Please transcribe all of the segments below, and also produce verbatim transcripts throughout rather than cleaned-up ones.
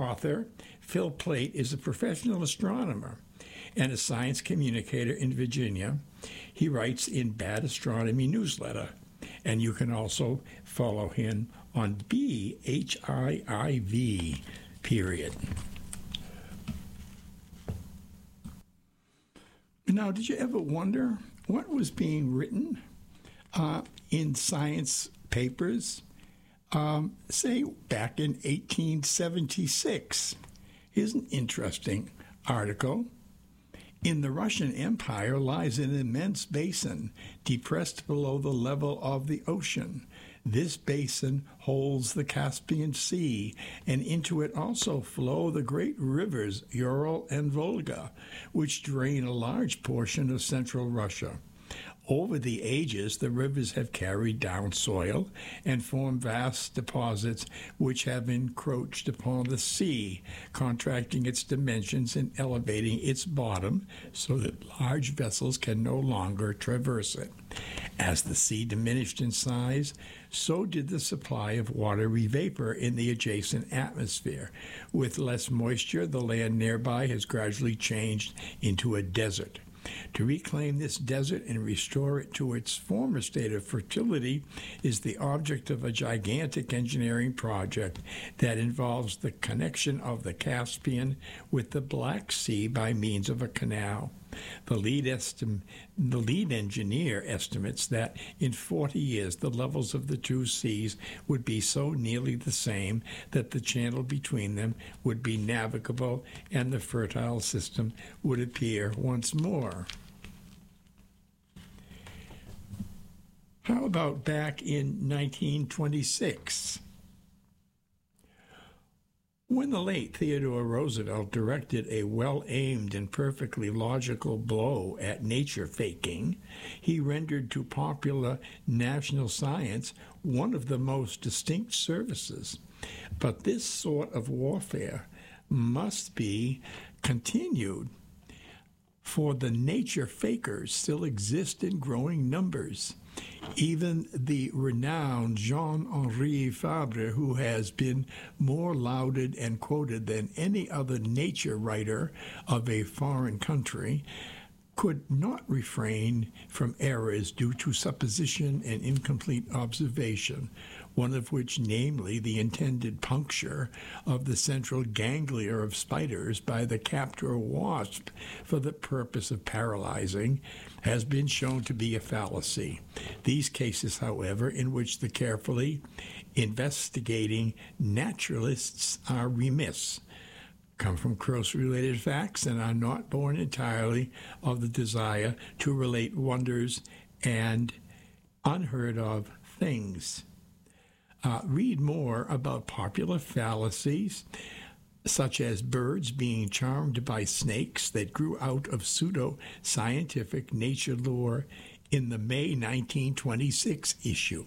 author, Phil Plait, is a professional astronomer and a science communicator in Virginia. He writes in Bad Astronomy Newsletter, and you can also follow him on B H I I V, period. Now, did you ever wonder what was being written uh, in science papers, um, say, back in eighteen seventy-six? Here's an interesting article. In the Russian Empire lies an immense basin depressed below the level of the ocean. This basin holds the Caspian Sea, and into it also flow the great rivers Ural and Volga, which drain a large portion of central Russia. Over the ages, the rivers have carried down soil and formed vast deposits which have encroached upon the sea, contracting its dimensions and elevating its bottom so that large vessels can no longer traverse it. As the sea diminished in size, so did the supply of watery vapor in the adjacent atmosphere. With less moisture, the land nearby has gradually changed into a desert. To reclaim this desert and restore it to its former state of fertility is the object of a gigantic engineering project that involves the connection of the Caspian with the Black Sea by means of a canal. The lead, estim- the lead engineer estimates that in forty years the levels of the two seas would be so nearly the same that the channel between them would be navigable and the fertile system would appear once more. How about back in nineteen twenty-six? When the late Theodore Roosevelt directed a well-aimed and perfectly logical blow at nature faking, he rendered to popular national science one of the most distinct services. But this sort of warfare must be continued, for the nature fakers still exist in growing numbers. Even the renowned Jean-Henri Fabre, who has been more lauded and quoted than any other nature writer of a foreign country, could not refrain from errors due to supposition and incomplete observation, one of which, namely the intended puncture of the central ganglia of spiders by the captor wasp for the purpose of paralyzing, has been shown to be a fallacy. These cases, however, in which the carefully investigating naturalists are remiss, come from closely related facts and are not born entirely of the desire to relate wonders and unheard of things. Uh, read more about popular fallacies, such as birds being charmed by snakes that grew out of pseudo-scientific nature lore in the May nineteen twenty-six issue.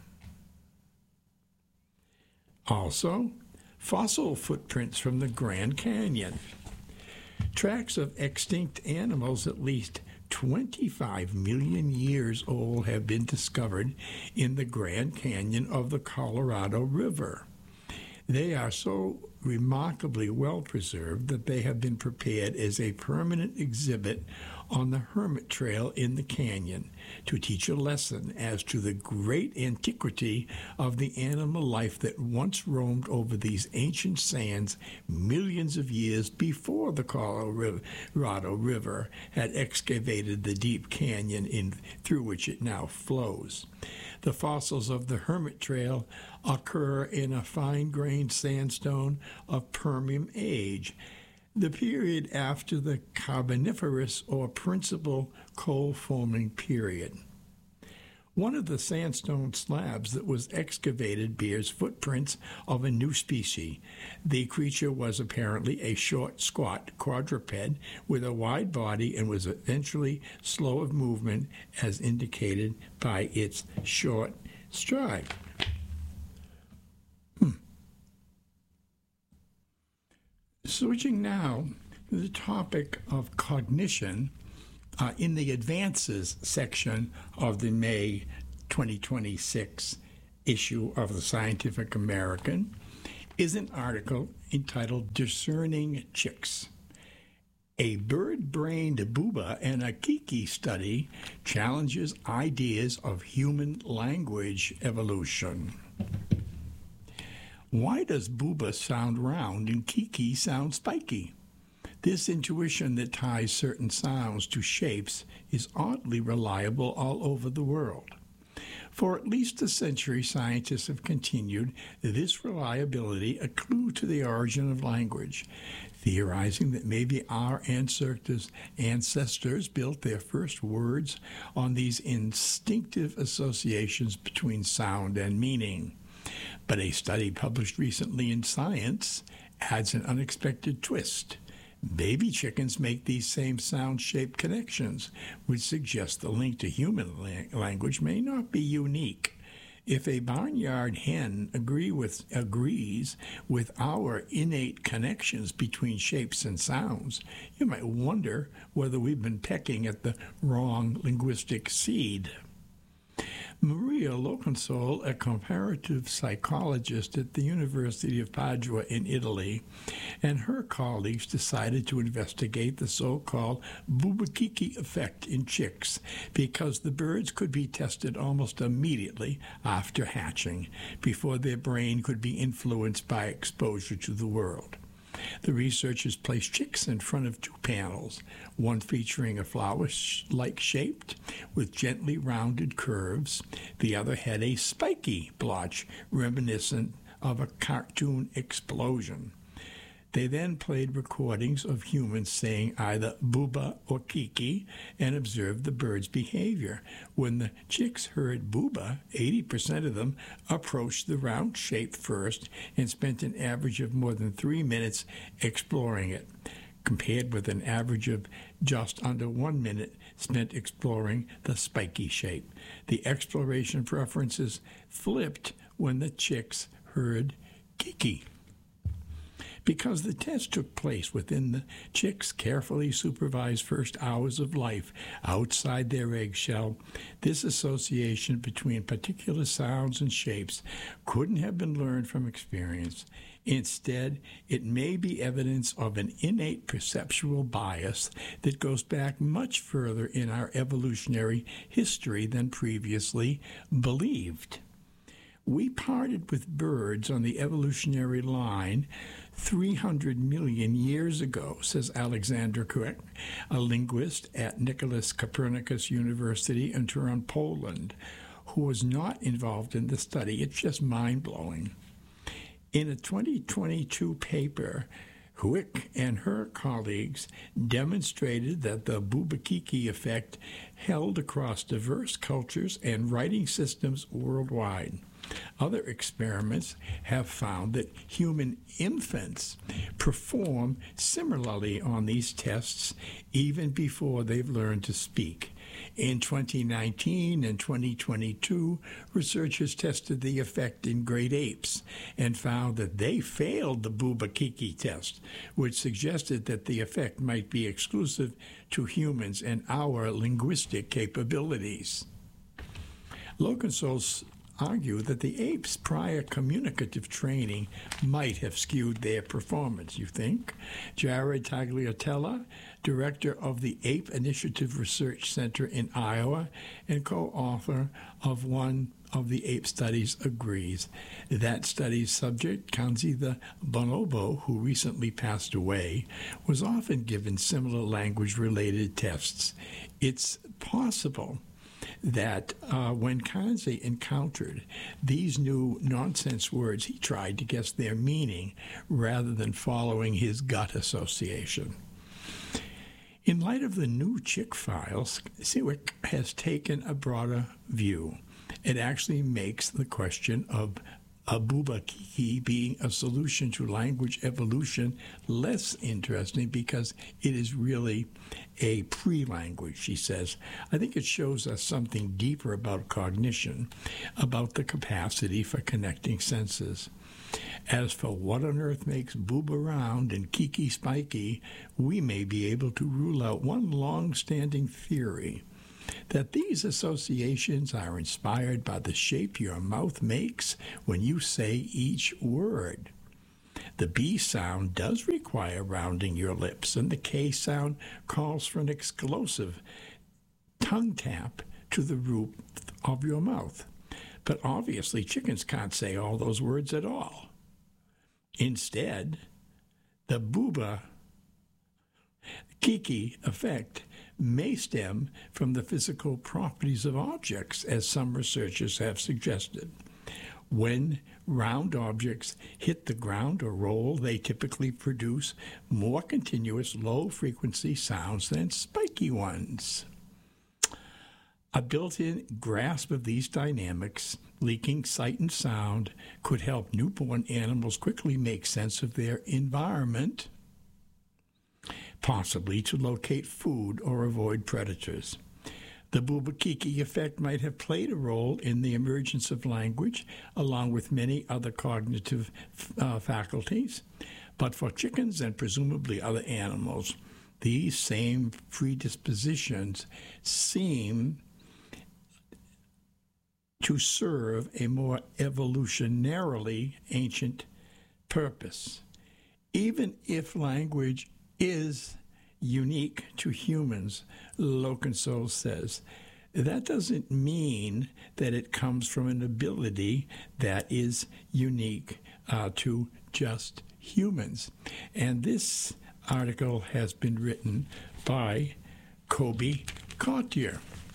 Also, fossil footprints from the Grand Canyon. Tracks of extinct animals at least twenty-five million years old have been discovered in the Grand Canyon of the Colorado River. They are so remarkably well preserved that they have been prepared as a permanent exhibit on the Hermit Trail in the canyon to teach a lesson as to the great antiquity of the animal life that once roamed over these ancient sands millions of years before the Colorado River had excavated the deep canyon in, through which it now flows. The fossils of the Hermit Trail occur in a fine-grained sandstone of Permian age, the period after the Carboniferous or principal coal-forming period. One of the sandstone slabs that was excavated bears footprints of a new species. The creature was apparently a short, squat quadruped with a wide body and was eventually slow of movement as indicated by its short stride. Hmm. Switching now to the topic of cognition, Uh, in the advances section of the May twenty twenty-six issue of the Scientific American, is an article entitled Discerning Chicks. A bird-brained booba and a kiki study challenges ideas of human language evolution. Why does booba sound round and kiki sound spiky? This intuition that ties certain sounds to shapes is oddly reliable all over the world. For at least a century, scientists have continued this reliability a clue to the origin of language, theorizing that maybe our ancestors, ancestors built their first words on these instinctive associations between sound and meaning. But a study published recently in Science adds an unexpected twist. Baby chickens make these same sound-shaped connections, which suggest the link to human la- language may not be unique. If a barnyard hen agree with, agrees with our innate connections between shapes and sounds, you might wonder whether we've been pecking at the wrong linguistic seed. Maria Loconsole, a comparative psychologist at the University of Padua in Italy, and her colleagues decided to investigate the so-called bubakiki effect in chicks because the birds could be tested almost immediately after hatching, before their brain could be influenced by exposure to the world. The researchers placed chicks in front of two panels, one featuring a flower-like shape with gently rounded curves. The other had a spiky blotch reminiscent of a cartoon explosion. They then played recordings of humans saying either booba or kiki and observed the birds' behavior. When the chicks heard booba, eighty percent of them approached the round shape first and spent an average of more than three minutes exploring it, compared with an average of just under one minute spent exploring the spiky shape. The exploration preferences flipped when the chicks heard kiki. Because the test took place within the chicks' carefully supervised first hours of life outside their eggshell, this association between particular sounds and shapes couldn't have been learned from experience. Instead, it may be evidence of an innate perceptual bias that goes back much further in our evolutionary history than previously believed. We parted with birds on the evolutionary line three hundred million years ago, says Alexander Kuek, a linguist at Nicholas Copernicus University in Turin, Poland, who was not involved in the study. It's just mind-blowing. In a twenty twenty-two paper, Huick and her colleagues demonstrated that the bubakiki effect held across diverse cultures and writing systems worldwide. Other experiments have found that human infants perform similarly on these tests even before they've learned to speak. In twenty nineteen and twenty twenty-two, researchers tested the effect in great apes and found that they failed the bubakiki test, which suggested that the effect might be exclusive to humans and our linguistic capabilities. Loconsols argue that the apes' prior communicative training might have skewed their performance, you think? Jared Tagliatella, director of the Ape Initiative Research Center in Iowa and co-author of one of the ape studies, agrees. That study's subject, Kanzi the bonobo, who recently passed away, was often given similar language-related tests. It's possible that uh, when Kanzi encountered these new nonsense words, he tried to guess their meaning rather than following his gut association. In light of the new chick files, Siwick has taken a broader view. It actually makes the question of a bubakiki being a solution to language evolution less interesting because it is really a pre-language, she says. I think it shows us something deeper about cognition, about the capacity for connecting senses. As for what on earth makes booba round and kiki spiky, we may be able to rule out one long-standing theory, that these associations are inspired by the shape your mouth makes when you say each word. The B sound does require rounding your lips, and the K sound calls for an explosive tongue tap to the roof of your mouth. But obviously, chickens can't say all those words at all. Instead, the booba kiki effect may stem from the physical properties of objects, as some researchers have suggested. When round objects hit the ground or roll, they typically produce more continuous low-frequency sounds than spiky ones. A built-in grasp of these dynamics, linking sight and sound, could help newborn animals quickly make sense of their environment, possibly to locate food or avoid predators. The Bubakiki effect might have played a role in the emergence of language, along with many other cognitive uh, faculties. But for chickens and presumably other animals, these same predispositions seem to serve a more evolutionarily ancient purpose. Even if language is unique to humans, Lokensohl says, that doesn't mean that it comes from an ability that is unique uh, to just humans. And this article has been written by Kobe Cartier.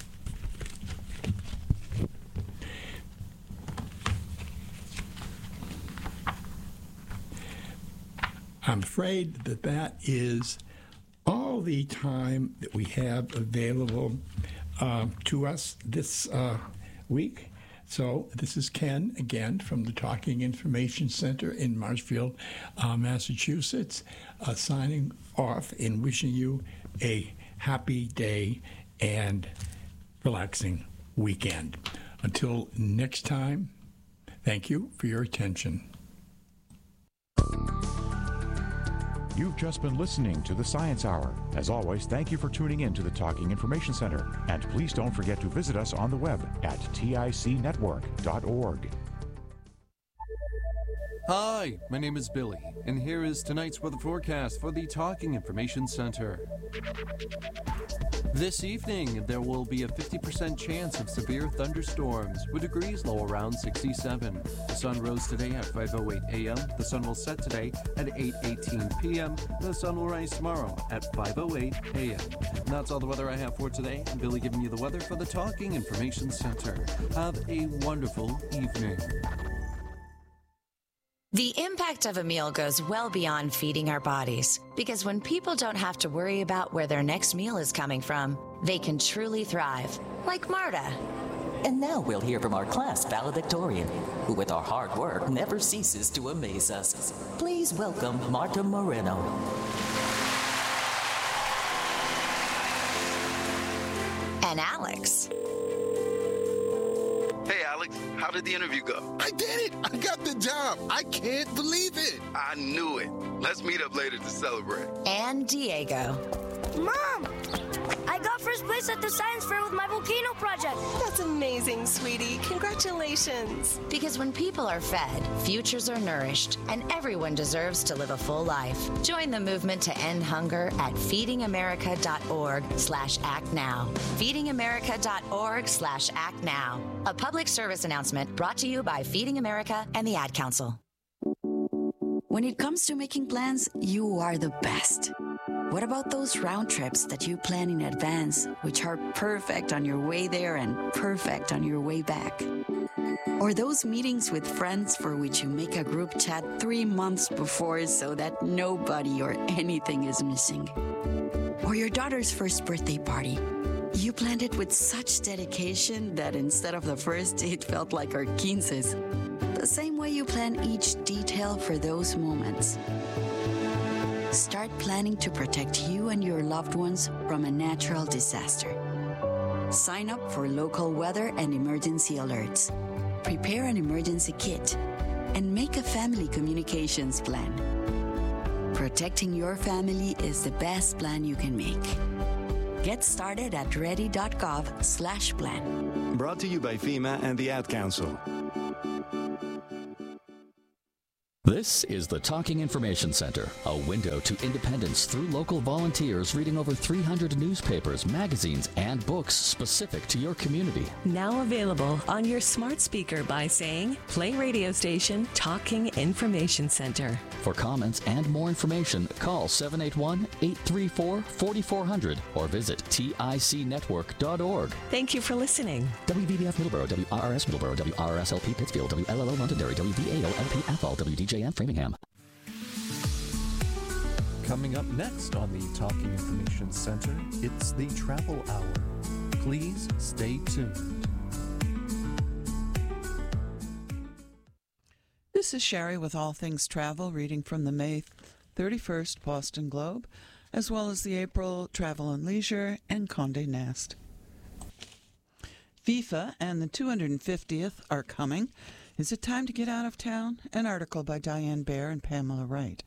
I'm afraid that that is all the time that we have available uh, to us this uh, week. So this is Ken again from the Talking Information Center in Marshfield, uh, Massachusetts, uh, signing off and wishing you a happy day and relaxing weekend. Until next time, thank you for your attention. You've just been listening to the Science Hour. As always, thank you for tuning in to the Talking Information Center. And please don't forget to visit us on the web at tic network dot org. Hi, my name is Billy, and here is tonight's weather forecast for the Talking Information Center. This evening, there will be a fifty percent chance of severe thunderstorms, with degrees low around sixty-seven. The sun rose today at five oh eight a.m. The sun will set today at eight eighteen p.m. The sun will rise tomorrow at five oh eight a.m. And that's all the weather I have for today. I'm Billy giving you the weather for the Talking Information Center. Have a wonderful evening. The impact of a meal goes well beyond feeding our bodies, because when people don't have to worry about where their next meal is coming from, they can truly thrive, like Marta. And now we'll hear from our class valedictorian, who with our hard work never ceases to amaze us. Please welcome Marta Moreno. And Alex. Hey, Alex, how did the interview go? I did it! I got the job! I can't believe it! I knew it. Let's meet up later to celebrate. And Diego. Mom! I got first place at the science fair with my volcano project. That's amazing, sweetie. Congratulations. Because when people are fed, futures are nourished, and everyone deserves to live a full life. Join the movement to end hunger at feedingamerica.org slash act now. feedingamerica.org slash act now. A public service announcement brought to you by Feeding America and the Ad Council. When it comes to making plans, you are the best. What about those round trips that you plan in advance, which are perfect on your way there and perfect on your way back? Or those meetings with friends for which you make a group chat three months before so that nobody or anything is missing? Or your daughter's first birthday party. You planned it with such dedication that instead of the first, it felt like our quinces. The same way you plan each detail for those moments. Start planning to protect you and your loved ones from a natural disaster. Sign up for local weather and emergency alerts. Prepare an emergency kit and make a family communications plan. Protecting your family is the best plan you can make. Get started at ready.gov slash plan. Brought to you by FEMA and the Ad Council. This is the Talking Information Center, a window to independence through local volunteers reading over three hundred newspapers, magazines, and books specific to your community. Now available on your smart speaker by saying, play radio station Talking Information Center. For comments and more information, call seven eight one, eight three four, four four zero zero or visit T I C network dot org. Thank you for listening. W V B F Middleborough, W R R S Middleborough, W R R S L P Pittsfield, W L L O Londonderry, W V A O L P Athol, W D J M Framingham. Coming up next on the Talking Information Center, it's the Travel Hour. Please stay tuned. This is Sherry with All Things Travel, reading from the May thirty-first Boston Globe, as well as the April Travel and Leisure and Condé Nast. FIFA and the two hundred fiftieth are coming. Is it time to get out of town? An article by Diane Baer and Pamela Wright.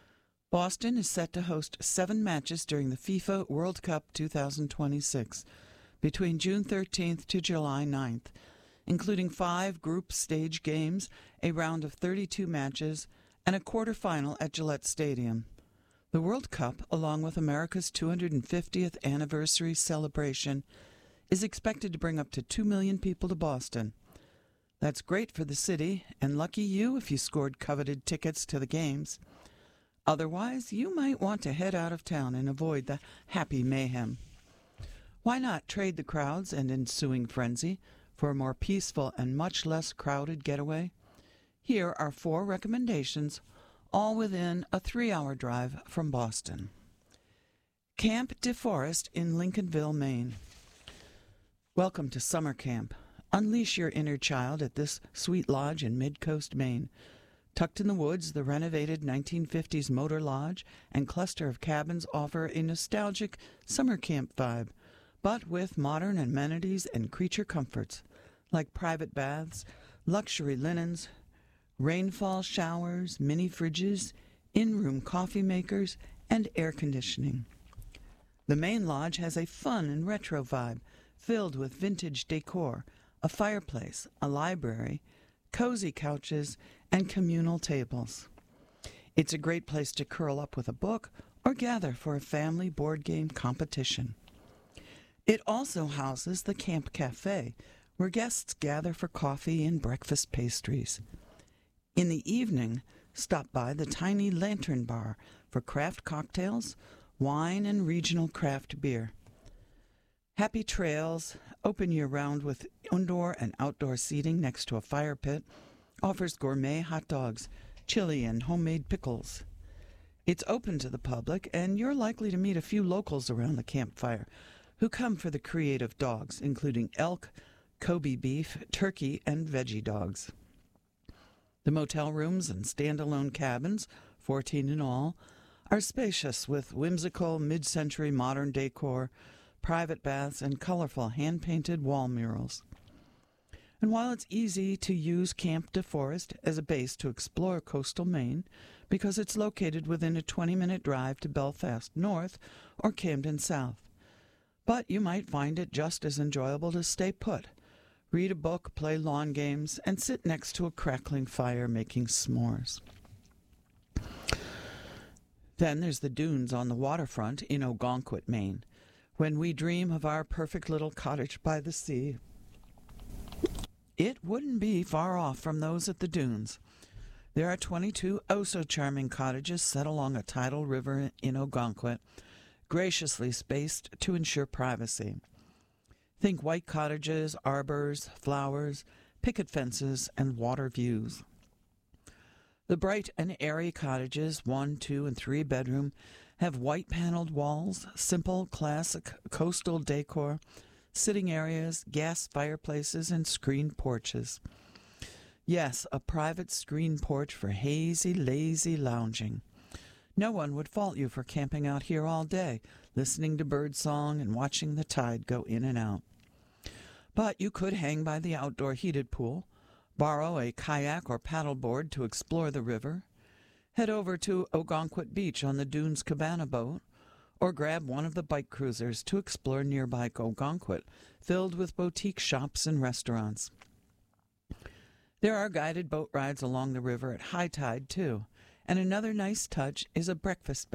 Boston is set to host seven matches during the FIFA World Cup two thousand twenty-six between June thirteenth to July ninth, including five group stage games, a round of thirty-two matches, and a quarterfinal at Gillette Stadium. The World Cup, along with America's two hundred fiftieth anniversary celebration, is expected to bring up to two million people to Boston. That's great for the city, and lucky you if you scored coveted tickets to the games. Otherwise, you might want to head out of town and avoid the happy mayhem. Why not trade the crowds and ensuing frenzy for a more peaceful and much less crowded getaway? Here are four recommendations, all within a three-hour drive from Boston. Camp DeForest in Lincolnville, Maine. Welcome to summer camp. Unleash your inner child at this sweet lodge in Mid-Coast, Maine. Tucked in the woods, the renovated nineteen fifties motor lodge and cluster of cabins offer a nostalgic summer camp vibe, but with modern amenities and creature comforts, like private baths, luxury linens, rainfall showers, mini fridges, in-room coffee makers, and air conditioning. The main lodge has a fun and retro vibe, filled with vintage decor, a fireplace, a library, cozy couches, and communal tables. It's a great place to curl up with a book or gather for a family board game competition. It also houses the Camp Cafe, where guests gather for coffee and breakfast pastries. In the evening, stop by the tiny Lantern Bar for craft cocktails, wine, and regional craft beer. Happy trails, open year-round with indoor and outdoor seating next to a fire pit, offers gourmet hot dogs, chili, and homemade pickles. It's open to the public, and you're likely to meet a few locals around the campfire who come for the creative dogs, including elk, Kobe beef, turkey, and veggie dogs. The motel rooms and standalone cabins, fourteen in all, are spacious with whimsical mid-century modern decor, private baths, and colorful hand-painted wall murals. And while it's easy to use Camp DeForest as a base to explore coastal Maine, because it's located within a twenty-minute drive to Belfast North or Camden South, but you might find it just as enjoyable to stay put, read a book, play lawn games, and sit next to a crackling fire making s'mores. Then there's the dunes on the waterfront in Ogonquit, Maine. When we dream of our perfect little cottage by the sea, it wouldn't be far off from those at the dunes. There are twenty-two oh-so-charming cottages set along a tidal river in Ogonquit, graciously spaced to ensure privacy. Think white cottages, arbors, flowers, picket fences, and water views. The bright and airy cottages, one, two, and three bedroom, have white-paneled walls, simple, classic coastal decor, sitting areas, gas fireplaces, and screened porches. Yes, a private screen porch for hazy, lazy lounging. No one would fault you for camping out here all day, listening to birdsong and watching the tide go in and out. But you could hang by the outdoor heated pool, borrow a kayak or paddleboard to explore the river, head over to Ogonquit Beach on the Dunes Cabana boat, or grab one of the bike cruisers to explore nearby Ogonquit, filled with boutique shops and restaurants. There are guided boat rides along the river at high tide, too. And another nice touch is a breakfast